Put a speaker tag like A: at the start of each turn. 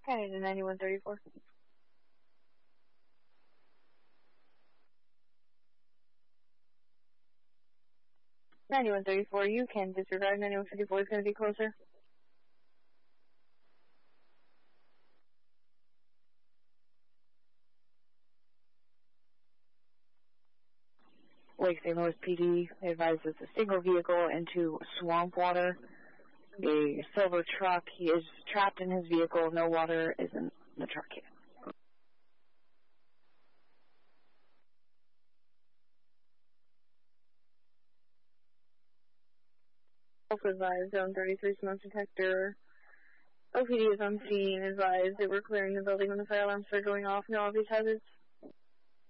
A: Okay, to 9134. 9134, you can disregard. 9154 is going to be closer. Lake St. Louis PD advises a single vehicle into swamp water. A silver truck. He is trapped in his vehicle. No water is in the truck yet. Also advised, Zone 33 smoke detector. OPD is on scene. Advised they were clearing the building when the fire alarms started going off. No obvious hazards.